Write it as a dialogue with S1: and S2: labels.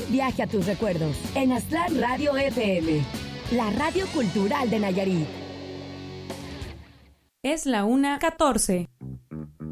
S1: viaje a tus recuerdos en Aztlán Radio FM, la radio cultural de Nayarit.
S2: Es la 1:14.